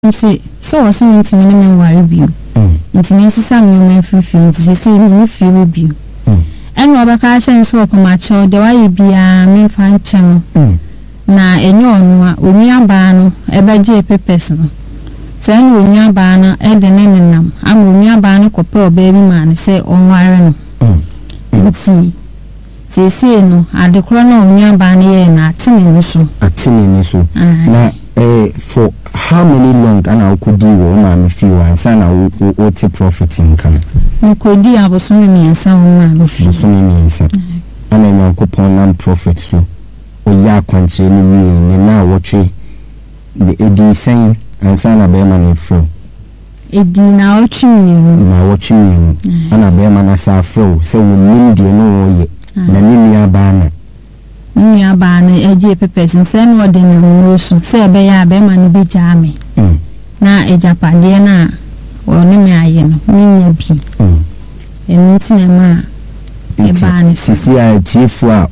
nti so was ntimi ne me ware bio ntimi sisa me me fifi nti se me fiwo bio eno obaka hye so opamacho de waye bia me fa nkyem na enye onu a onuaba no ebeje pepes no se enu onuaba no e de ne nenam ama onuaba no kope oba bi ma ne se onware no nti se no adekoro na onuaba no ye na atini so na for how many long ana okudi wo ma me fi wan sana wo te profit income me kodi abosomi miensa wo ma me fi abosomi miensa ana nyankopon nam profit so o ya kwanche ni wi ni na wotwe the edi sen ansana be ma ne fro edi na wotwe mi ana be ma na sa fro se wo nim de no wo ye na ni nua ba na nya ba na eje pepes nse no de no so se be ya be ma ne be jame na ejapade na oni me aye no nya bi enti na ma e ba ne sisi a tifu a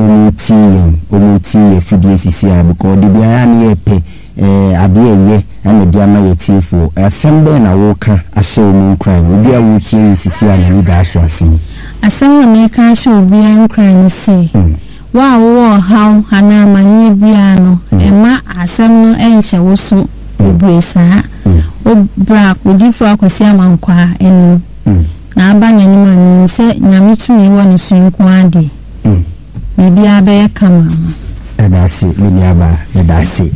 omuti fidie sisi a because de bia na ye pe ade ye na de ama ye tifu asembe na wo ka ahye omu nkran obi a wo tie sisi a na ni da so asen asembe na ka ahye obi a nkran si wa wo how hana manye bia no e ma asem no enhye wo so obresa obra kodifu akosi amankwa enim na aba na ni manu se nyame tumi wo ne sunko ade bibia be kama edase miniaba edase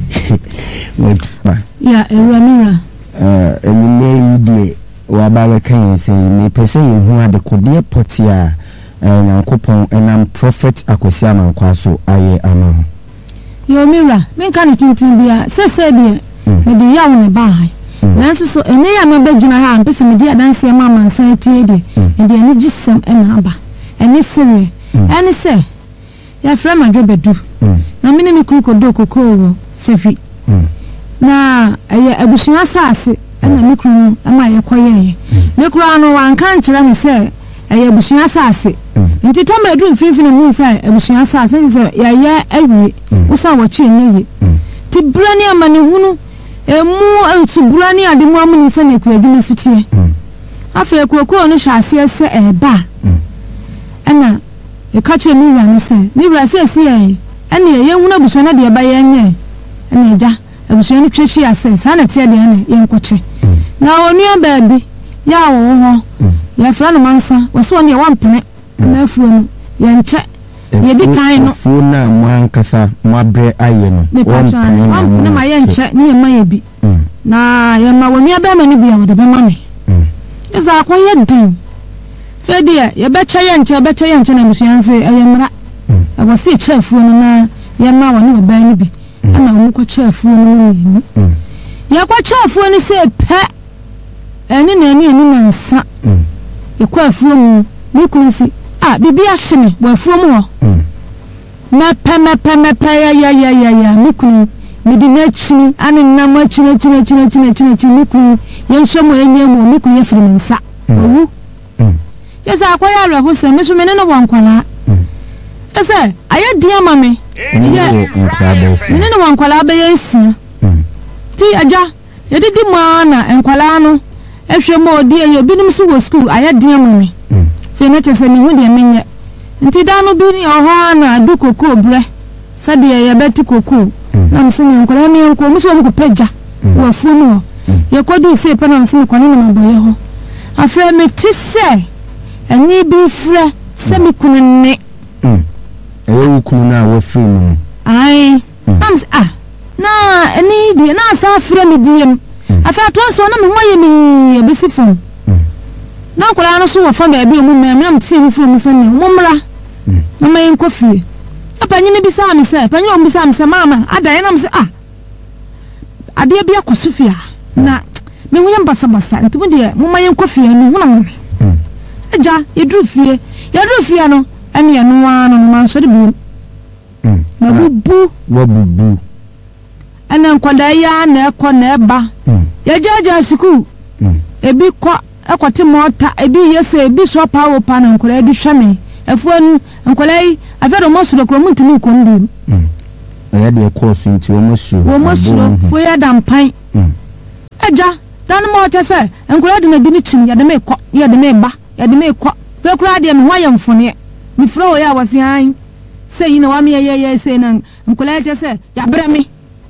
ya ewamira emune yidie wa ba be kan se me pese ye hu ade kodie potia nyankopon enam prophet akosi amankwa so aye ama yo mira me kan tintin bia sese de me de yawo ne ba hai nanso so ene ya me begina ha mpese me de adanse ma mansan tie de ende ani gisem ena aba ene sere ene se ya fra ma dwebedu na me ne me kuru kodo kokoro sefi na aye abusunya saase ena me kuru ama ye koye me kuru anu wan kan kire me se aye abusunya saase nti to ma edu mfimfini mu se abusunya saase se ya ya awie usa wochi enye ti brani amane hunu emu antuburani ademu amuni se ne kwadwuma sitie afa ekoko no hwase se eba ana e ka kire mi wura se mi wura se ye ana ye hunu abusunya na de eba ye nye ana eja abusunya no twehyi ase sa na tie de ana ye nkoche na onu ababi ya wo ho ya fra no mansa wo so ne wampene na afuo no ye nche ye di kan no fu na mwankasa mwabre aye no wampene ma ye nche ne ye ma ye bi na ye ma wonu abema ne bia wo de bema me eza akoye din fedie ye beche ye nche na musuanse ayemra abo se chafuo no na ye ma wonu oba ne bi ana omu ko chafuo no ni ye ko chafuo ni se pe eni na eni nansa ye ko afuo mu ni kunsi bibi ahye bo afuo mu ho mepe ya mikunu midi na chini ani na chini mikunu yenhwemo enyemo mikunu ye firi nsa owu yesa akwaya re ho se meso mene no wankwala yesa aye dia mame ye mene no wankwala be yensia ti aja ye didi ma na enkwala no ehwemo odi ye obinim so wo school aye dia mame fe na chese me hu de menye nti dano bi ni oho na adu koko bre sade ye beti koko na msini nkola mi nko muso mu kupeja wa fumu ye kodu se pe na msini kwani na maboye ho afre me tise ani bi fre se mi kunne ewu kunna wa fumu ai ams na ani di na sa fre mi biem afa to so na me moye mi e besi fom na kola no so wo fa ba bi mu me am tie mu fre mi se ni mumra na mayin kofi apanyine bisa am se apanyine om bisa am se mama adaye na am se ade bia kosofia na me hu yamba sabasa ntumu de mo mayin kofi ni hu na mo aja yedru fie no ane ya no wa no man so de bu na bubu ana nkwada ya na ekọ na eba ya jaja siku ebi kọ ekote mota ebi yese ebi so pawo pa na nkwada ebi hwame efuan nkwalai afero mosuro kro muntimi nkombi ya de course nti o mosuro fo ya dampan aja dan mo che se enkola de na di ni chin ya de me kɔ ya de me ba ya de me kɔ pe kura de me ho ya mfone mi fro ya wasi han se yi na wa me ye se na enkola che se ya bra me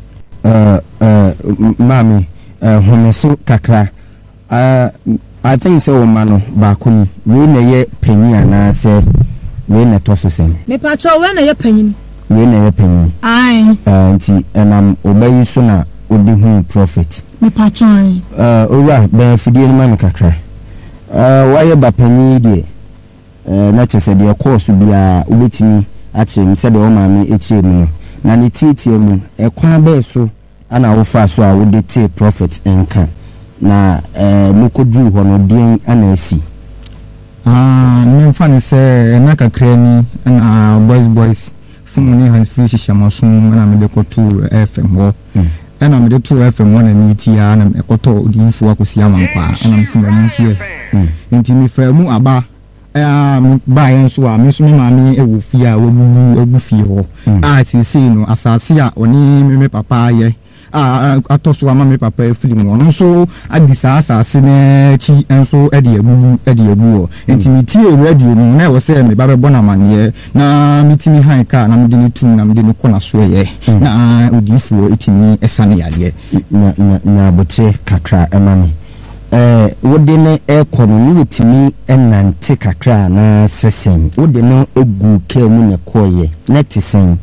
mami homeso kakra I think so mano ba kuni we na ye panyi ana se we na to so sen me pa cho we na ye panyi we na ye panyi ai nti enam obayi so na odi hu prophet me pa cho ai ora ba fidie no man kakra wa ye ba panyi de na chese de course bia obetimi a chem se de o ma me echie mu na ne titie mu ekwa ba so ana wo fa so a wo de tie prophet enka na mukodru ho no den ana asi me fa ne se na kakra ni na boys fun ni han free shisha masun na me de kotu FM ho na me de to FM ho na ni tia na me koto odinfu akosi amankwa na me simba ni tie nti mi fa mu aba ba yen so a me so me maami ewu fi a wagu fi ho sisi no asase a oni me papa ye atoso ama me papa efiri mu no so adisa asase na chi enso ede agu enti mitie radio no na wo se me ba be bona mane na mitini han ka na me ni tum na me ni kona so ye na odifuo etimi esane yade na bote kakra emami wode ne ekono ni wetimi enante kakra na sesen wode no egu ke mu ne koye na tisen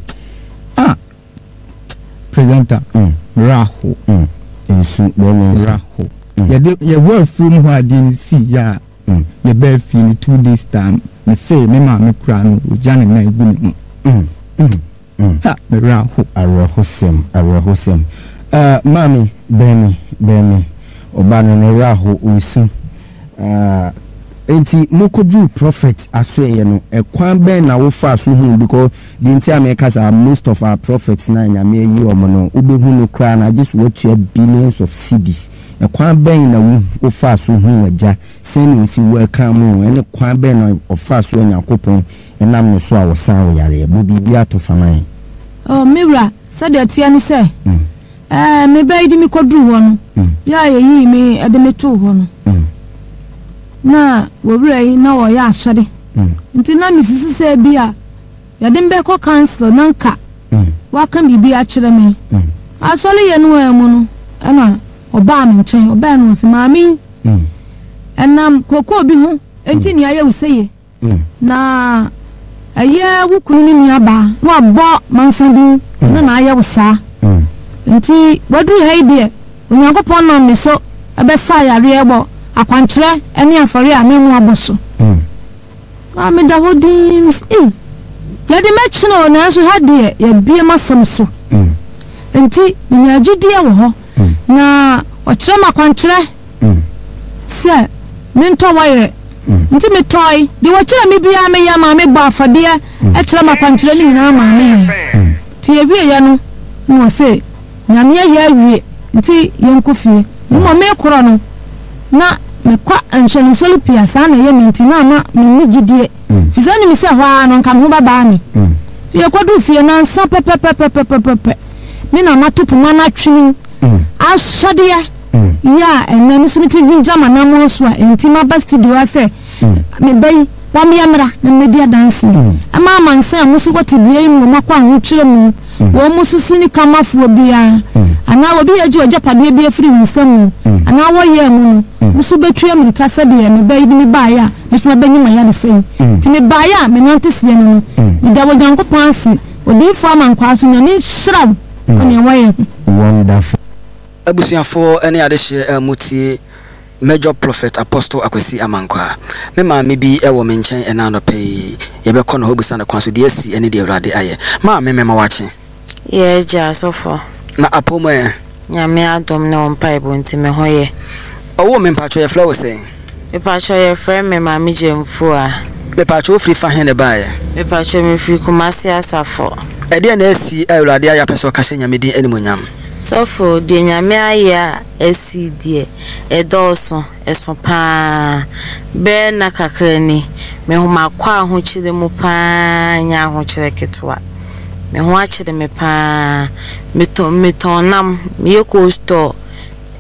presenter raho ensu bele raho ye work from who adin see ya ye be fi 2 days time me say me ma me kura no ojane na egu ne ha me raho arahosem mami bemi obano ne raho unsu enti mokodru prophet asweye no ekwan ben na wo fa so hu because the entire makers are most of our prophets na nyame yi omono obehu no kra na just what you billions of cedis ekwan ben na wo fa so hu aja sen we si welcome ene kwan ben na ofa so anyakopon enam no so a wo san wo yare bo bibia to faman miwra sade atia ni se me be di mi kodru ho no ya yi me ede me to ho no na wowrai na wo ya asode nti na misisi se bia ya de mbe ko cancel nanka wa kan bibi a kire me asole ye no emu no ana oba me nchen oba no se maami enam koko bi ho enti ni aye useye na aye wukunu ni nuaba no abo mansandin na aye usa nti wadu haide onyankopon na me so abesa yare ebo akwantre eni afori a me mu aboso me da hodin ya de mechino na so hade ya bie masam so enti me agidie wo ho na okire makwantre se me nto waye nti me toy de wakire me bia me ya ma me ba afade e kire makwantre ni na ma me ti e bie ya no no se nyame ya wie nti yenkofie mo me koro no na me kwa anshoni solipia sana ye minti na me gidie fisani mi se hwa no nka ho baba mi ye kodu fie na nsa pepepepepepepe mi na matupu mana twini asode ya enne mi sumiti njama na mo so enti ma ba studio ase me bai wa me amra na media dance ama mansa musu ko tibie mu makwa ho kire mu wo mususu ni kamafuo bia ana obi aji ojapade bia firi nsam ana wo ye mu musu betue amerika sade me bai ni ba ya mesu banyi ma ya de sei ti me ba ya me nante sie no me da wojanko pansi odi fa man kwaso nyame shram oni waye wonderful abusuafo ene adehye mutie Major Prophet Apostle Akwesi Amankwa me ma me bi e wo me nchen ena no pei ye be kono hobusa na kwanso de asi ene de awrade aye ma me ma wache ye ja sofo na apomo e nyame adom na on pai bo ntime hoye owo me mpacho ye flow say me pacho ye friend me ma me jemfu a me pacho free fa hene bae me pacho me free kumasi asafo e de na asi awrade aye apeso ka hye nyame din animonyam sofo de nyame aya esi die edoso eso pa be na kakrani me ho makwa ho chide mu pa nya ho chire ketwa me ho achide me pa meton nam me ko store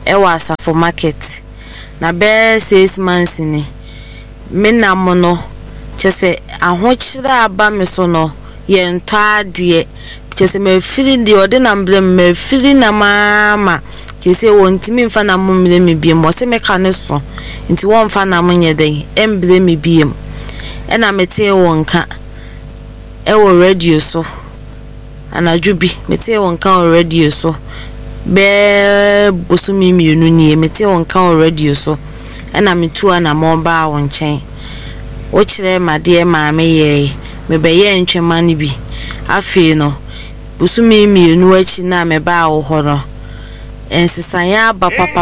ewa Asafo market na be 6 months ni me na mo no chese ahokyira aba me so no ye nto ade chese me firi de ode na mblem me firi na mama chese wontimi mfa na mo mle me biem mo se me ka ne so nti won mfa na mo nyeden emble me biem ena mete wonka ewo radio so anajubi mete wonka o radio so be bosumi mienu nie mete wonka o radio so ena metu ana mo ba won chen wo kire made maame ye me be ye ntwema ne bi afi no bosumi mienu achi na me ba wo horo ensisanya ba papa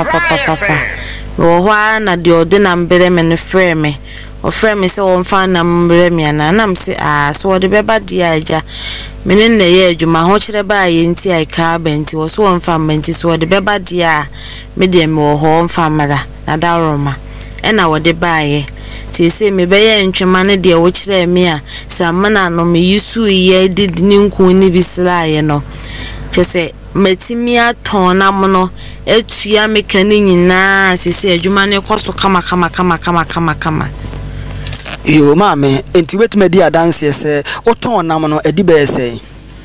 wo hwa na de ode na mbere me ne frɛ me o frɛ me se won fa na mbere me na nam se so de beba dia aja mene na ye adwuma ho kire ba ye nti ai ka ba nti wo so won fa menti so de beba dia me de me wo ho mfa mara na da roma ena wo de ba ye ti se me be ye ntwema ne de wo kire me a samana no me yisu ye de ni nku ni bisla ye no chese metimi aton na mo no etua mekani nyina sisi adwuma ne koso kama yo maame enti wetime di adanse se oton na mo no edi be se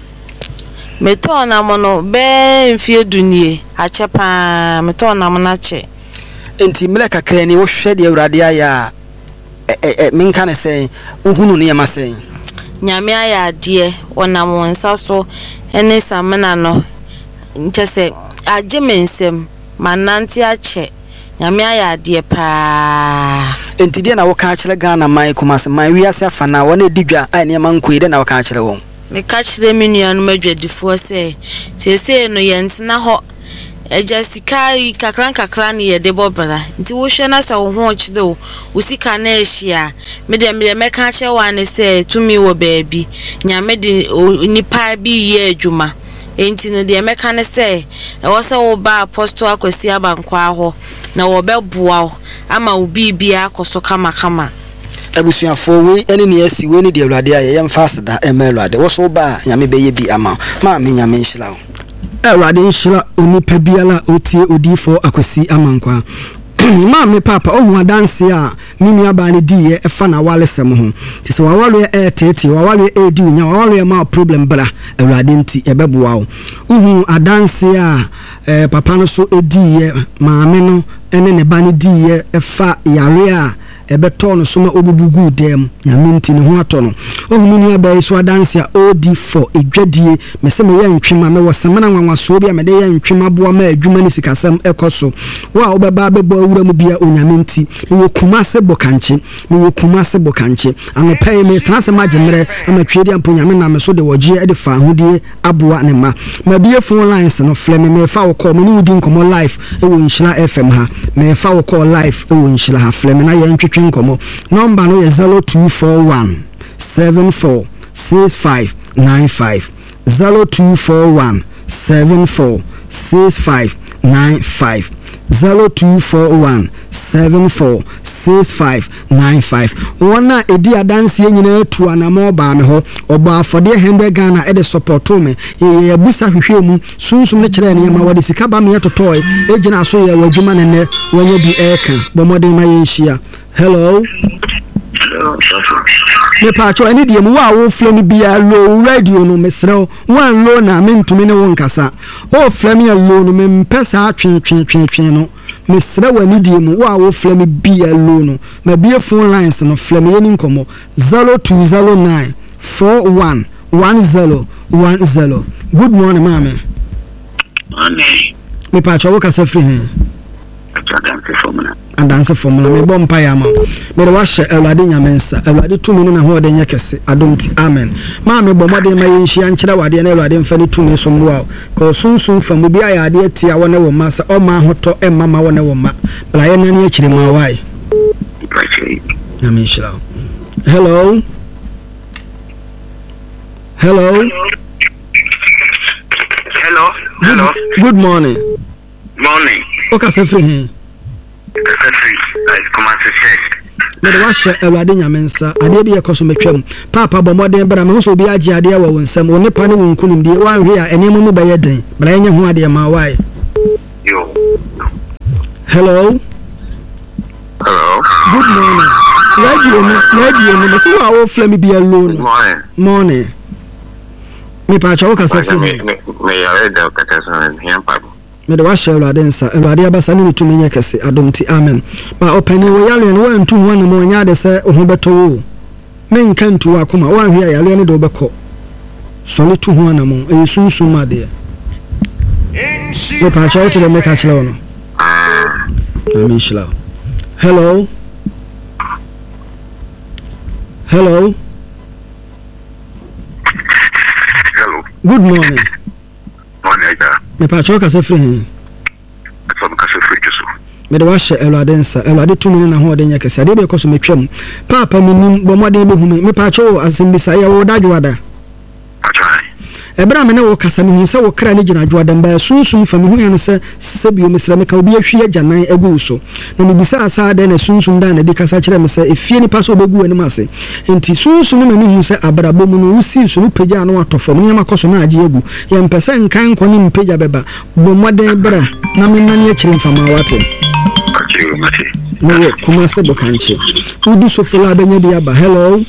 meton na mo no be mfie dunie achepa meton na mo na che enti mele kakra ni wo hwe de awurade aya minka ne se uhunu ne yema se nyame aya de wona mo nsa so ene samena no nchese agimensem mananti ache nyame aya de pa enti de na wo ka kire Ghana mai kuma se mai wiase afa na wona edidwa ai ne manko de na wo ka kire won me ka kire menu no madwadifo se sese no yentina ho eja sikai kakran ni yede bobara nti wo hwe na sa wo ho chide wo usika na ehia me de me ka che wa ne se tumi wo baabi nyame de nipa bi ye adwuma enti no de me ka ne se e wo se wo ba apostle Akwasi Abankwa ho na wo beboa ama wo bibia akoso kama abusuafo we ene ne asi we ne de awurade aye yem fasda emelade wo so ba nyame be ye bi ama ma me nyame nhira wo awurade nhira onipa biala otie odifo Akwasi Amankwa ma me papa ohu adanse a mini aba ne die efa na walesem ho ti se wawale tete wawale edi nya wawale ma problem bra awurade nti ebeboa wo uhu adanse a papa no so edi maame no ene ne ba ne die efa yare a ebeto no soma obubugu dem nyame nti ne ho ato no ohumuni abai so adanse a OD4 edwadie mese me ye ntwema me wosemana nwanwaso bia me de ye ntwema boa ma adwuma ni sikasam ekoso wa obeba bebo awura mu bia onyame nti wo kumase bokanche anopai me transe magimre amatwedi ampo nyame na me so de wogie e de fa ahudie aboa ne ma bie phone lines no fleme me fa wo call me ni wudi nkomo live e wo Nhyira FM ha me fa wo call live e wo Nhyira ha fleme na ye ntwetwe nkomo number no is 0241 746595 0241 746595 0241 746595 wona edi adanse nyina tu anamo ba me ho oba afode 100 Ghana e de support me ye busa hwehwemu sunsum ne kire ne ma wode sika ba me totoy ejina so ye wadwuma ne wanya bi eka bomoden ma ye nhia hello me pacho ani die mu wa wo flame bia low radio no mesrew wan low na mentumi ne won kasa o flame ya low no mempesa atwe no mesrew ani die mu wa wo flame bia low no ma bia phone lines no flame ye ni nkomo 0209 411010 good morning mama morning me pacho wo kasa free he adanse formula me bom pa ya ma me de wahye awurade nyamensa awurade tumi ne na ho de nyekese adonti amen ma me bom de ma yenhia nkyere wade na awurade mfa ne tumi so mwa ko sunsun famu bia ya ade atia wona wo ma sa o ma hoto e mama wona wo ma bla ye na ne akire ma wai amen shira hello good morning okay say free But wash a wedding yamensa, I did be a cosmetrum. Papa Bomoden, but I'm also be a giadia when some only panel couldn't be one here and any moment by a day, but I know who I am my wife. Hello. Hello. Good morning. Radio, see how old Flemmy be alone. Morning. Me patch all cast of me. May I read the Catasson and Papa? Me the wash shell denser, and Radia Bassani to me, I don't see amen. But open your yelling and 1 to 1 more yard, say, oh, Humberto. Men can to Akuma, 1 here, I learned over court. Solid to 1 among, and soon, my dear. Me patch out to the make a slow. I mean, slow. Hello. Hello. Hello. Good morning. Morning, Me patch out as a friend. From Castle. Me the wash Eladensa, Elade 2 million and Hoden Yakes. I did because me trim. Papa, me Bomade Buhumi, me patch as in Bisaya or Dajuada. Ebra me na wo kasa me hu se wo kra ne gina dwoadam ba sunsun fa me hu yan se sebio mesra me ka obi ahwie agyanan egu so na me bisa asa da na sunsun da na di kasa kire me se efie ni paso obegu anim ase enti sunsun na me hu se abrabo mu no usi so no pagya no atofo me yama koso na age egu ye mpese nkan ko ni mpagya beba bo moden bra na me nani akire mfama wate no kuma se bo kanche udu so fola benya bi aba. Hello.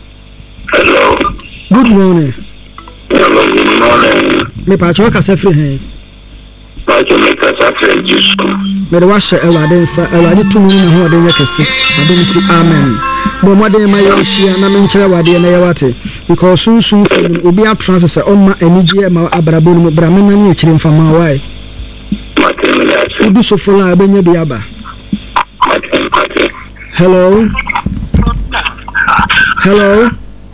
Good morning. Good morning. Me patcho ka sefri he. Patcho me ka sefri jisu. Me de washe Eladensa, Elade 2 million na Hoden Yakes. Adonti amen. Bo moden ma yeshia na me nkyere wade na yewate because sunsun fun obi atranse se omma anigye ma abrabo no bra me nani akire mfama wai. Udu so fola abenya bi aba. Hello. Hello.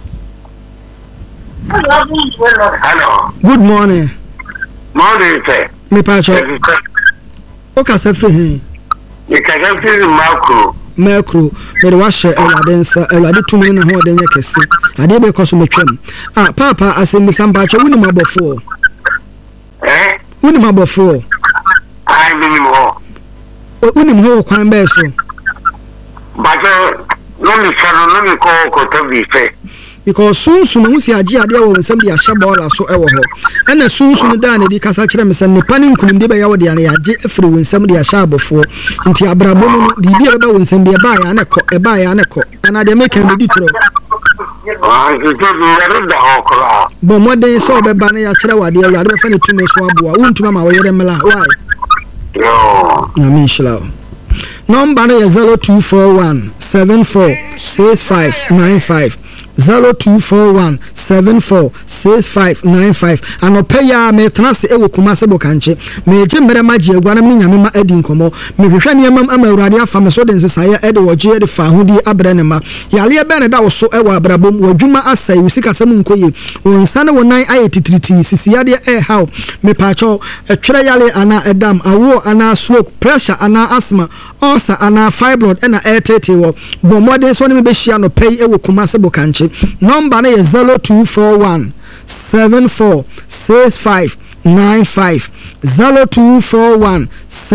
Hello. Good morning. Morning, sir. Me patcho. O ka sefri he. You can have the Macro, me de washe Eladensa, Elade 2 million na Hoden Yakes. Ade be koso metwem. Ah, papa asem sambacho woni mabofo. Woni mabofo. I mean more. Woni ho kwan be so. But no me follow, no me call Kotobi fe. Because sunsun hu si age ade wo nsam de ahya ball so ewo ho ena sunsun da na di kasa kire me se ne pani nkunum de be yawo de ya age afiri wo nsam de ahya abofo nti abrabo no bibia be wo nsam de ba ya na ko e ba ya na ko ana de make am di tro bo modern so be ba na ya kire wade ya de be fa ne tume so aboa wontuma ma wo yere mela why yo na min shla number is 0241 746595 0241 746595 anope ya me transe ewo kumase bokanche me je mere maji egwana me nyame ma adi nkomo me hwehwe ne mam amawurade afa me so de nsesaya ede woje de fa hodi abrane ma yale be ne da wo so ewo abrabom wadwuma asai usika sam nkoye wonsane wonan ayetitriti sisiyade how me pacho etwere yale ana edam awo ana stroke pressure ana asthma ulcer ana fibroid na etete wo bomode so ne me be hia no pay ewo kumase bokanche number is 0241 746595 0241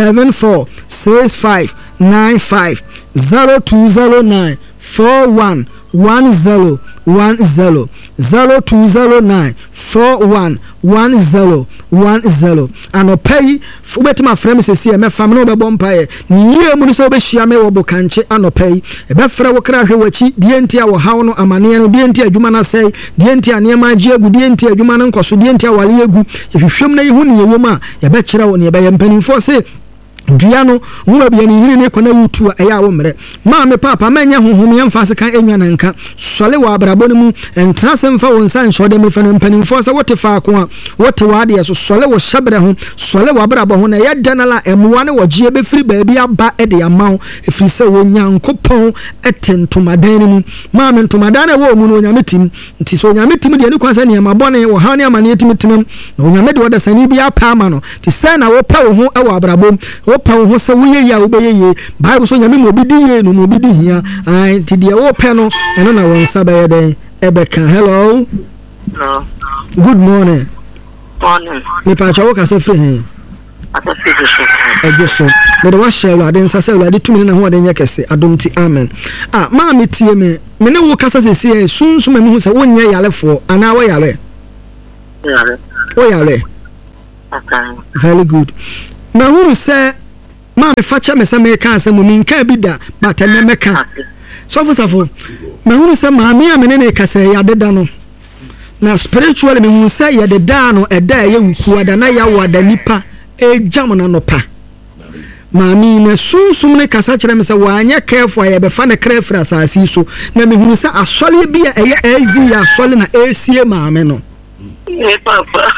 746595 0209 41 1010 0209 41 1010 and pay fubetima frame se see me fam no be bompae ni ye mu so be hia me wo bokanche ano pay e be frɛ wo kra hwe wachi die ntia wo hawo no amane no die ntia adwuma na sei die ntia ne ma gie gu die ntia adwuma no nkoso die ntia wale egu ehwehwem na yehu ne ye wo ma ye be kyerɛ wo ne ye be mpanimfo se duano nwa bia ni hiri ne kona wutu a ya wo mre ma me papa manya honhom ye mfa se kan enwa nanka sole wa abrabo ne mu entra se mfa won san shode me fa mpanimfo se wote fa ko a wote wa de so sole wo shabre ho sole wa abrabo ho na ye danala emwa ne wogie be firi ba bia ba e de amaw efiri se wo nyankopon etentomadan ne mu ma me ntomadan na wo mu no nyametim nti so nyametim de ne kwansa ne ma bone wo ha ne amane timitinam na nyame de woda sani bia pa ama no ti se na wo pa wo ho e wo abrabo pa wo se wo ye ya wo be ye Bible so nyame mo bi di ye no mo bi di hia ai ti de wo pe no eno na won sa ba ye den ebeka. Hello. No. Good morning. Morning. Me pa cha wo ka se free he Ata free so. Ejeso me de wa share ade nsa se ade tumi na ho ade nya kese adomti amen. Ah ma me tie me ne wo kasa se se sunsun me hu se wonye yalefo ana wo yale. Yale. O yale. Okay. Very good. Na huru se ma me facha me say me ka asem me nka bi da but na me ka sofo me hu say ma me amene ne ka say ya deda no na spiritually me hu say ya deda no eda ye wuku ada na ya wada nipa e jam na no pa Mami na sunsum ne kasa kyerɛ me sɛ wanya careful ya befa ne krefra asase so na me hunu sɛ asɔle bi a ɛyɛ SD ya asɔle na esie maame no papa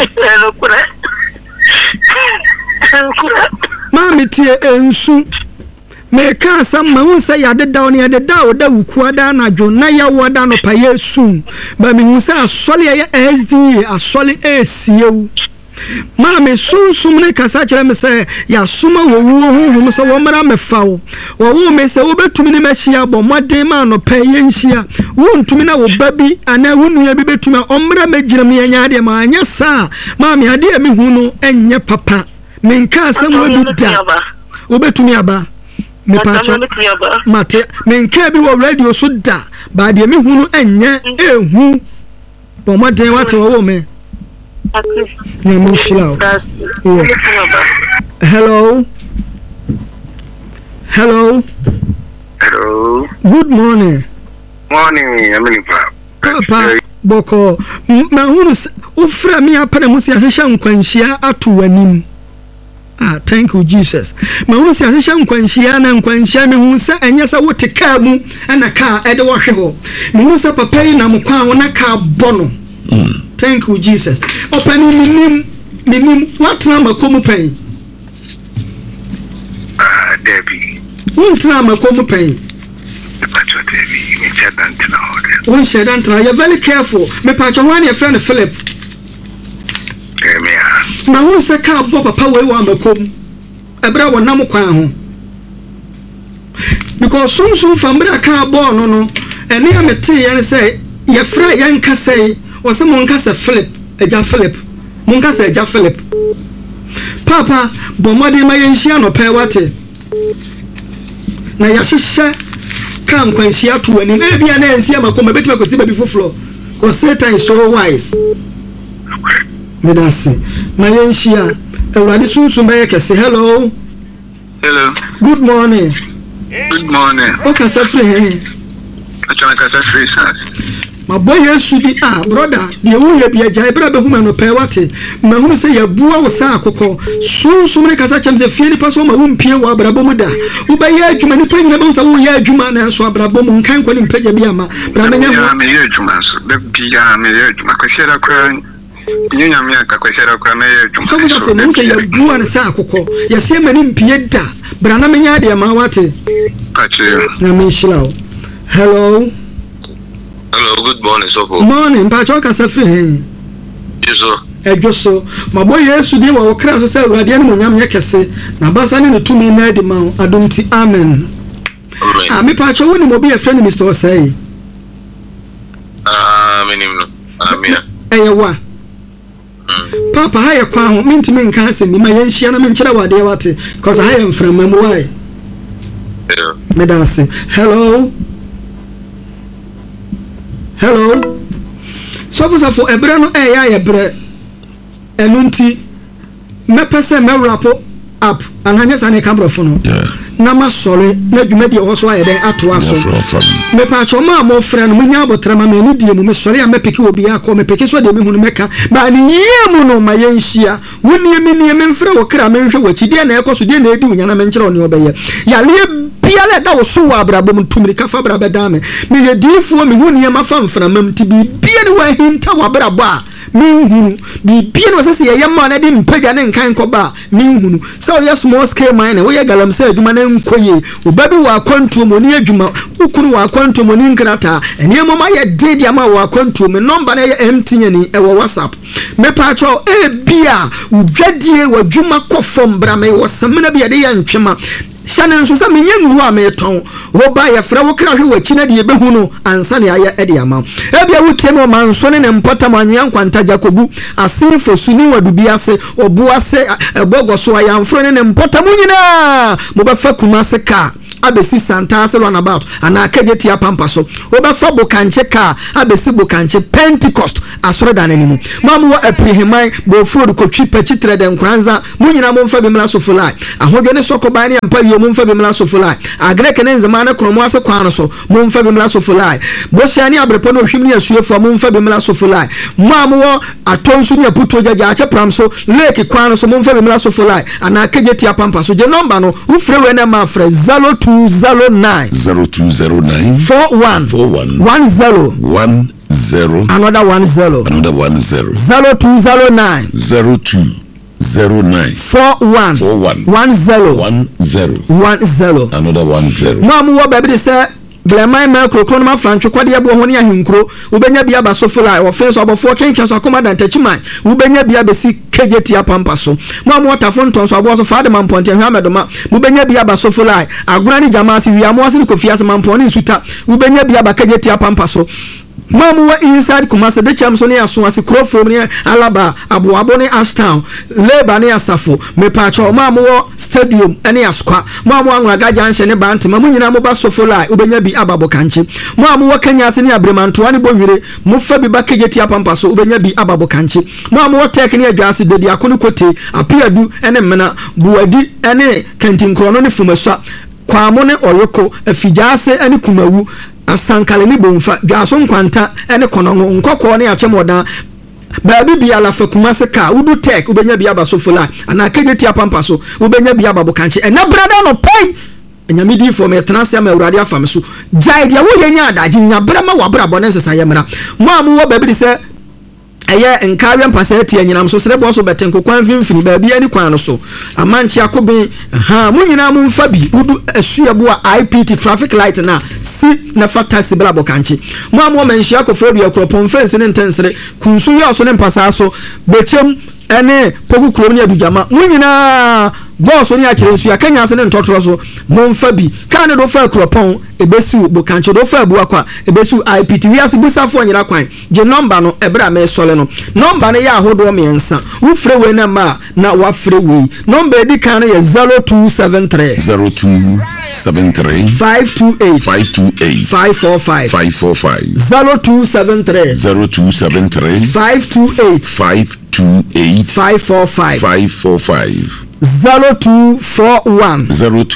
maame tie ensu me ka asam ma hu sɛ ya deda o ne ya deda o da wuku ada na dwo na ya woda no pa yesu ba me hu sɛ asɔle ɛyɛ SD asɔle esie wo Mami sunsum ne kasa kyerɛ me sɛ ya suma wo honhom sɛ wo mara mefa wo wo me sɛ wo betumi ne mahia bɔ modern ma no pɛ yenhia wo ntumi na wo babi ana wo nua bi betumi ɔmra magyina me anya de ma anya sa mami ade a me hu no enye papa menka asɛm wo bi da wo betumi aba me pacho mate menka bi wo radio so da ba de me hu no enye ehu bɔ modern wate wo me Hello. Hello. Hello. Good morning. Morning, Aminipa. Papa, Boko. Ma hunu ufra mi apana musi asesha nkwanhia atu wanim. Ah, thank you Jesus. Ma hunu si asesha nkwanhia na nkwanhia me hu se enye se wote ka mu na ka ede wo hwe ho. Me hu se papa yi na mkwa wo na ka bono. Thank you Jesus. Open minim what na makomu pen. Debbie. Won't na makomu pen. Pacho Debbie, me chedan na order. Won shedan tra, you're very careful. Me pacho wan your friend Philip. Me na won se ka bo papa we wa makomu. Ebra wo nam kwan ho. Because some family ka bo no ene ya mete ye say ye fra ye nka say wose mon kasa Philip eja Philip mon kasa eja Philip papa bomade ma yenhia no pe wate na ya hihye kam kwanhia to ani na bia na ensia makoma betuma kosi baby foforo cause Satan is so wise medase ma yenhia awrade sunsun be kese. Hello good morning okay sir free my boy yesu di brother de wo ye bia jai bra be huma no pe wate ma hunu se ya bua wo sa akoko sunsun ne kasa chem se fie ni paso ma wo mpie wo abrabo mu da wo ba ye adwuma ni pa nyina be so wo ye adwuma na so abrabo mu nkan kwani mpaja bia ma bra me nya ho me ye adwuma so be bia me ye adwuma kwasiera kwa nyanya me aka kwasiera kwa me ye adwuma so so mo se ya bua ne sa akoko ya se mani mpie da bra na me nya de ma wate pache na me shila. Hello, good morning, Sopo. Morning, Pachoka Safi. Yes, so. My boy, yes, you did what crowds say, Radian Munyam Yakase, Nabasani to me, Ned Mount, Adumti, Amen. Me Pacho will be a friend, Mr. Say. Amen. Papa, I acquire mean to me in Cassin, my young Shiana Menchella, dear Wati, because I am from Memoy. Medase. Hello. So for ebrano ya bre enunti me pese me wrap up ananya sa ne camera phone na ma sole na dwumadi ho so ayeden ato aso me pa choma mo frɛ no munya abotra ma me ni die mu me sole ya me peki obi akɔ me peki so de me hunu meka ba ni yemu no ma yenhia woni me mfrɛ wo kra me nhwɛ wachi de na ɛkɔ so de na edi unya na me nkyerɛ oni obɛyɛ ya le biale da wo so wa abrabom tumri ka fa brabe dame me ye difuo me hunu ye ma fa mfra mam ti bi bia ne wa hinta wa brabo a minhunu bibie no sese ye ma na de mpaga ne nkan koba minhunu so ye small scale mine we ye galamse adwuma na nkoye obabi wa kwantuo mo ne adwuma ukunu wa kwantuo mo ne nkrata ene mama ye dedi ama wa kwantuo me number na ye empty nyani e wo WhatsApp me pa cho e bia udwadie wa dwuma kofom bra me wo samena bia de ye ntwema shanen so sa menye nuru a meton wo ba ya fra wo kra hwe wachina de behu no ansa ne aya ede ama e bia wutie me manso ne mpota manya nkwanta Jakobu asinfo suni wadubi ase obu ase ebogo so ayamfro ne mpota mu nyina mo ba fa kuma se ka abesi Santa Salon about and akageti apampa so obefa bokanche ka abesi bokanche Pentecost asore dan animu mamu wa aprehemai bo frodo kotwi pechitre den kranza munyina momfa bimla so fulai ahodwene sokoban ne ampa yo momfa bimla so fulai agreke ne nzema na kromo ase kwano so momfa bimla so fulai bo siani abrepo no hwimni asuefo momfa bimla so fulai mamu wo atonsu ne puto jaja ache pram so lake kwano so momfa bimla so fulai ana akageti apampa so je number no ufre we na ma fre 0209 41 10 another 10 0209 41 10 another 10 mamu wo baby say Glemai Melcro Cronoma Francho Quadia Bohonia Hinkro, Ubenya Biaba Sofula, or Face of 4 Kings of Command Techimai, Ubenya Biabesi Kegetia Pampaso, Mam Water Fontons, I was a father man point and Hamadoma, Ubenya Biaba Sofula, a granny Jamasi, we are more than Kofias Mamponi Suta, Ubenya Biaba Kegetia Pampaso. Mamu wa inside Kumasa de Chamsoni Aswasi Crofo near Alaba, Abuabone Ashtown, Leba near Safo, Mepacho, Mamu Stadium, any Asqua, Mamu Wagajan Shene Bant, Mamunina Moba Sofola, Ubenyabi Ababo Kanchi, Mamu Kenya Senia Breman, Tuani Bonville, Mufabi Bakageti Pampaso, Ubenyabi Ababo Kanchi, Mamu taking a gas, the Diaconukote, appear do, and a mena, Buadi, and Kentin Crononi Fumasa, Kwamone Oroko, a Fijase, and Kumawu. Asankale ni bonfa dwaso nkwanta ene konongo nkokko ne achemodan baabi bia la fakumase ka udu tek ubenya bia basofola ana kegeti apampa so ubenya bia babokanche ena brada no pay enyamidi for me transfer me urade afam so jai dia wo yenya adaji nya brama wa bra bonense sayemra mo amu wo baabi se eye enkawe mpasa tie nyinam so sere bo so betenko kwan finfini baabi ani kwan no so amanchi akobe munyina mu mfa bi udu asuabo a IPT traffic light na si na fa taxi bla bokanchi mu amo menhia akofo bi akropon fence ne ntensere kunsu ya so ne mpasa so bechem ene poku krom ne adujama munyina boss oni akire nsu ya kanya ase ne ntotoro so mo mfa bi kan do fa akropon ebesu bokanchi do fa abu akwa ebesu IPT wi ase busafo anyira kwan je number no ebra me sole no number ne ya ahodo miensa wo frɛ we na ma na wa frɛ we number edi kan ye 0273 528 545 0273 528 545 0241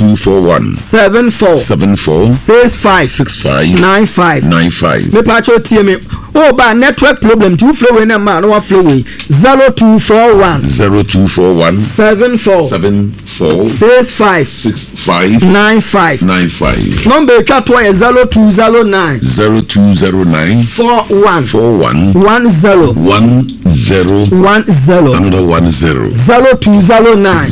74 65 95 me pacho tie me o ba network problem ti flow we na ma no wa flow we 0241 74 65 95 number kato ya 0209 41 10 another 10 0209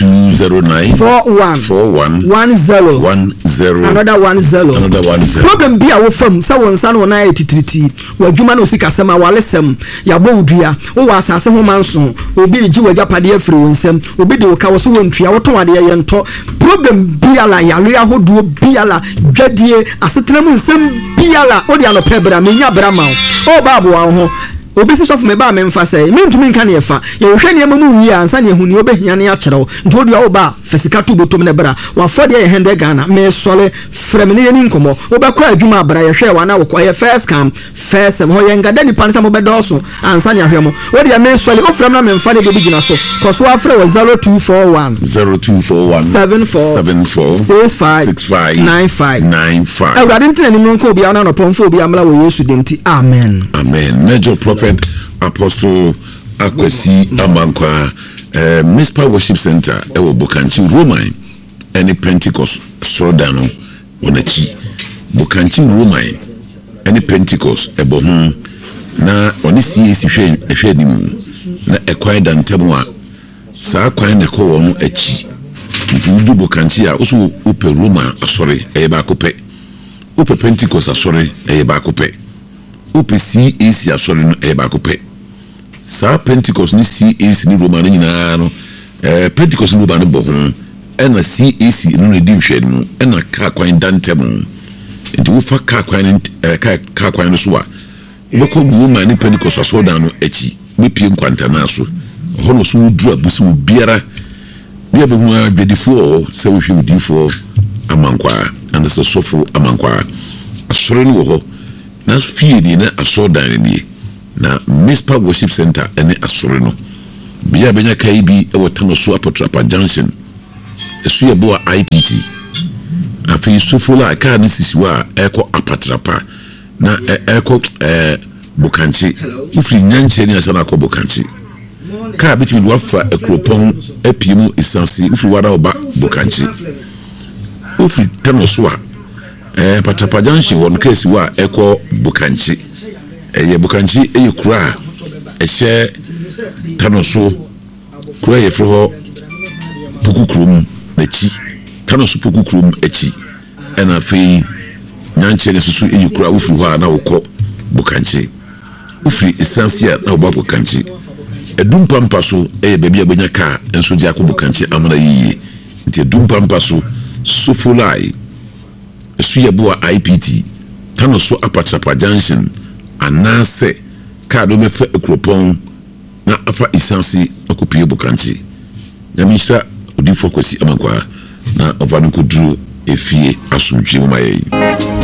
41 10 another 10 problem bia wo fam sa won sa no na etitriti wadwuma no sika sema walesem ya bo udua wo wasase ho manso obi ji wajapade afiri wonsem obi de woka wo so wontua wo ton ade ye nto problem bia la ya lo ahodo bia la dwadie asetram nsem bia la odi anopebra menya bra ma o baabo wa ho obisi sofu me ba me mfa sai mentumi nka ne efa ye hwe ne mamu wi ansa ne ehuni obehia ne akyerew ntodi a wo ba fasika tu botom ne bra wa fode ye 100 Ghana me sole frem ne yeni nkomo obekwa adwuma bra ye hwe wa na wo ye first come first ho ye ngada ni pansa mo bedoso ansa ne ahwemo odi ya me sole o frem na me mfa ne bebi gina so koso afre wo 0241 74 65 95 awrade ntene ni nko obi ana no pomfo obi amla wo Yesu demti amen Major Prophet Apostle Akwesi Amankwa Mispa Worship Center ewo Bokanchi Roman any Pentecost Srodano onachi Bokanchi Roman any Pentecost ebo na oni CAC hwe ni mu na ekwan dantemu a saa kwan ne ko wonu achi nti du Bokanchi a oso upe Roman asore eba kope upe Pentecost asore eba kope UPC is asori no eba kope sa Pentecost ni CAC ni Roman nyina no Pentecost ni Roman bo ho ena CAC no ne di hwe no ena ka kwan dantem nti wo fa ka kwan ka kwan no so a wo ko Roman ni Pentecost aso dan no achi be pie nkwanta na so ho no so duru abusu biara bia be hu adwedifo se wo hwe udifo Amankwa and the Sofo Amankwa asɔre no wɔ hɔ na fie ni na asɔredan ni na Mispa Worship Center ɛne asɔre no bia benya kai bi ɛwɔ Tanoso Apotrapa Junction ɛso yɛ bo IPT afei Sofo la kaa ne sisiwa ɛkɔ Apatrapa na ɛkɔ Bokanchi ufiri nyanche ni asana akɔ Bokanchi kaa bitimi wafa ekropon apiemu isansi ufiri wada oba Bokanchi ufiri Tanoso Patrapa Junction won case wa eko Bokanchi eye Bokanchi eye kura ehye Tanoso kura ye fro Pukukrum echi Tanoso Pukukrum echi ena fei nyanche ne susu eye kura ufiri wa na wokɔ Bokanchi ufiri essential na oba Bokanchi edumpampa so eye baabi abenya ka enso dia akɔ Bokanchi amana yiye nti edumpampa so Sofolai Suyabua IPT Tanoso Apatrapa Junction anase kado mefa ekropon na afa isansi akopie Bokanchi nyamisha odifo Kwesi Amankwa na ovanu kudru efie asumtwe mu maye